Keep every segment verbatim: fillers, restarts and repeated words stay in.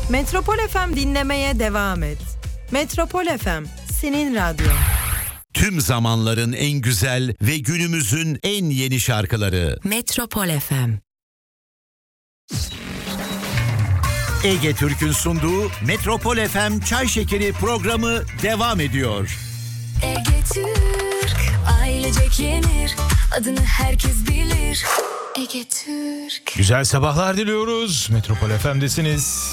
Metropol F M dinlemeye devam et. Metropol F M, senin radyo. Tüm zamanların en güzel ve günümüzün en yeni şarkıları. Metropol F M. Ege Türk'ün sunduğu Metropol F M Çay Şekeri programı devam ediyor. Ege Türk, ailecek yenir, adını herkes bilir. Ege Türk. Güzel sabahlar diliyoruz. Metropol F M'desiniz.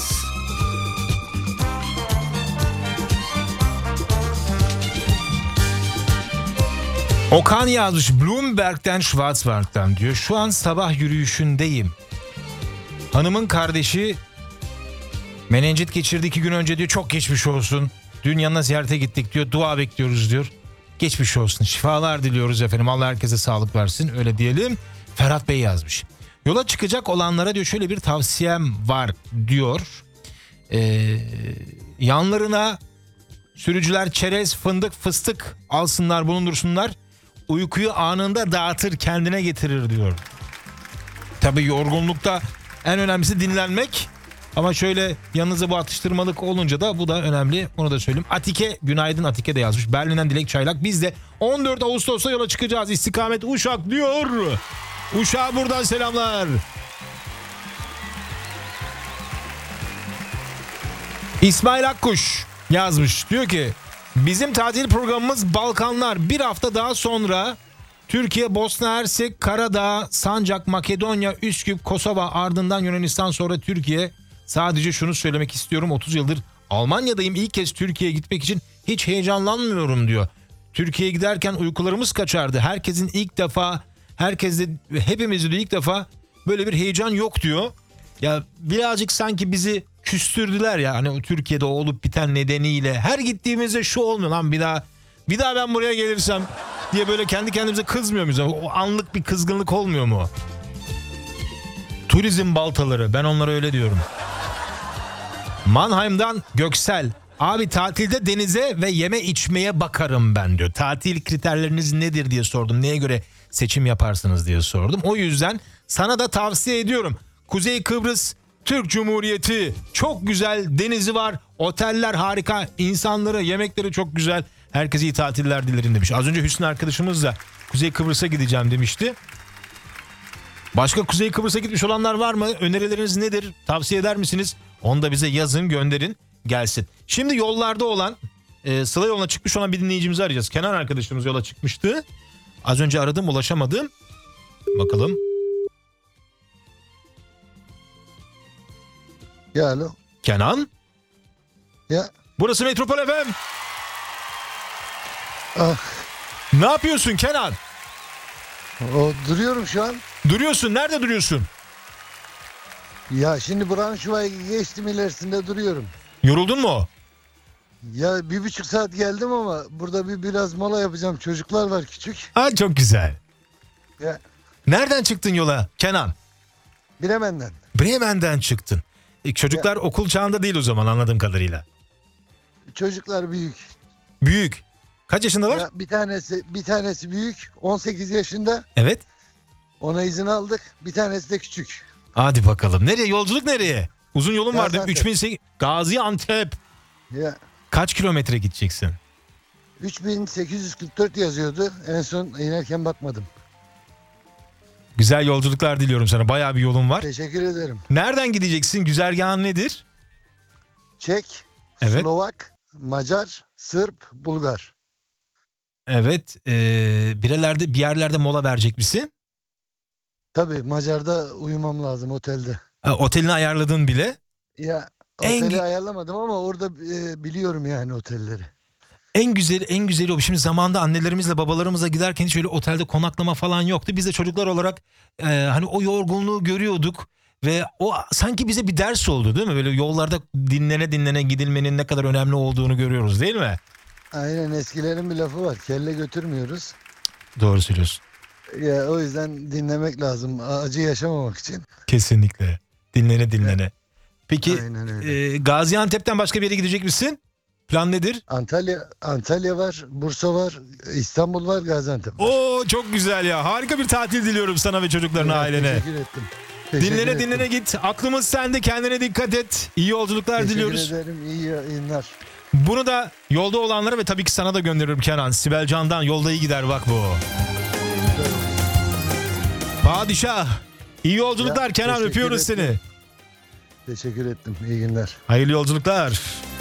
Okan yazmış Bloomberg'den, Schwarzwald'dan diyor. Şu an sabah yürüyüşündeyim. Hanımın kardeşi menenjit geçirdi iki gün önce diyor. Çok geçmiş olsun. Dün yanına ziyarete gittik diyor. Dua bekliyoruz diyor. Geçmiş olsun. Şifalar diliyoruz efendim. Allah herkese sağlık versin. Öyle diyelim. Ferhat Bey yazmış. Yola çıkacak olanlara diyor şöyle bir tavsiyem var diyor. Ee, yanlarına sürücüler çerez, fındık, fıstık alsınlar, bulundursunlar. Uykuyu anında dağıtır, kendine getirir diyor. Tabii yorgunlukta en önemlisi dinlenmek. Ama şöyle yanınıza bu atıştırmalık olunca da bu da önemli. Onu da söyleyeyim. Atike, günaydın Atike de yazmış. Berlin'den Dilek Çaylak. Biz de on dört Ağustos'ta yola çıkacağız. İstikamet Uşak diyor. Uşak'a buradan selamlar. İsmail Akkuş yazmış. Diyor ki bizim tatil programımız Balkanlar. Bir hafta daha sonra Türkiye, Bosna Hersek, Karadağ, Sancak, Makedonya, Üsküp, Kosova, ardından Yunanistan, sonra Türkiye. Sadece şunu söylemek istiyorum. otuz yıldır Almanya'dayım. İlk kez Türkiye'ye gitmek için hiç heyecanlanmıyorum diyor. Türkiye'ye giderken uykularımız kaçardı. Herkesin ilk defa, herkes de, hepimizde de ilk defa böyle bir heyecan yok diyor. Ya birazcık sanki bizi küstürdüler ya. Hani Türkiye'de olup biten nedeniyle. Her gittiğimizde şu olmuyor lan bir daha. Bir daha ben buraya gelirsem diye böyle kendi kendimize kızmıyor muyuz? O anlık bir kızgınlık olmuyor mu? Turizm baltaları. Ben onlara öyle diyorum. Mannheim'dan Göksel. Abi tatilde denize ve yeme içmeye bakarım ben diyor. Tatil kriterleriniz nedir diye sordum. Neye göre seçim yaparsınız diye sordum. O yüzden sana da tavsiye ediyorum. Kuzey Kıbrıs Türk Cumhuriyeti çok güzel, denizi var, oteller harika, insanları, yemekleri çok güzel. Herkese iyi tatiller dilerim demiş. Az önce Hüsnü arkadaşımız da Kuzey Kıbrıs'a gideceğim demişti. Başka Kuzey Kıbrıs'a gitmiş olanlar var mı? Önerileriniz nedir? Tavsiye eder misiniz? Onu da bize yazın, gönderin, gelsin. Şimdi yollarda olan, e, Sıla yoluna çıkmış olan bir dinleyicimizi arayacağız. Kenan arkadaşımız yola çıkmıştı. Az önce aradım, ulaşamadım. Bakalım. Ya alo. Kenan. Ya. Burası Metropol F M. Ah. Ne yapıyorsun Kenan? O, duruyorum şu an. Duruyorsun. Nerede duruyorsun? Ya şimdi Braunschweig'e geçtim, ilerisinde duruyorum. Yoruldun mu? Ya bir buçuk saat geldim ama burada bir biraz mola yapacağım. Çocuklar var küçük. Ha, çok güzel. Ya. Nereden çıktın yola Kenan? Bremen'den. Bremen'den çıktın. E, çocuklar ya. Okul çağında değil o zaman anladığım kadarıyla. Çocuklar büyük. Büyük. Kaç yaşındalar? Ya bir tanesi bir tanesi büyük, on sekiz yaşında. Evet. Ona izin aldık. Bir tanesi de küçük. Hadi bakalım. Nereye? Yolculuk nereye? Uzun yolun var değil mi? üç bin sekiz yüz Gaziantep. Ya. Kaç kilometre gideceksin? üç bin sekiz yüz kırk dört yazıyordu. En son inerken bakmadım. Güzel yolculuklar diliyorum sana. Bayağı bir yolun var. Teşekkür ederim. Nereden gideceksin? Güzergahın nedir? Çek, evet. Slovak, Macar, Sırp, Bulgar. Evet. Ee, bir yerlerde bir yerlerde mola verecek misin? Tabii Macar'da uyumam lazım otelde. Ha, otelini ayarladın bile. Ya oteli en... ayarlamadım ama orada e, biliyorum yani otelleri. En güzeli en güzeli o. Şimdi zamanında annelerimizle babalarımızla giderken hiç öyle otelde konaklama falan yoktu. Biz de çocuklar olarak e, hani o yorgunluğu görüyorduk ve o sanki bize bir ders oldu değil mi? Böyle yollarda dinlene dinlene gidilmenin ne kadar önemli olduğunu görüyoruz değil mi? Aynen, eskilerin bir lafı var. Kelle götürmüyoruz. Doğru söylüyorsun. Ya o yüzden dinlemek lazım. Acı yaşamamak için. Kesinlikle. Dinlene dinlene. Evet. Peki e, Gaziantep'ten başka bir yere gidecek misin? Plan nedir? Antalya Antalya var, Bursa var, İstanbul var, Gaziantep var. Oo, çok güzel ya. Harika bir tatil diliyorum sana ve çocuklarına, evet, ailene. Teşekkür ettim. Teşekkür Dinlene ettim. dinlene git. Aklımız sende. Kendine dikkat et. İyi yolculuklar Teşekkür diliyoruz. ederim. İyi yayınlar. Bunu da yolda olanlara ve tabii ki sana da gönderiyorum Kenan. Sibel Can'dan yolda iyi gider bak bu. Padişah. İyi yolculuklar Ya, Kenan, teşekkür öpüyoruz ettim. seni. Teşekkür ettim. İyi günler. Hayırlı yolculuklar.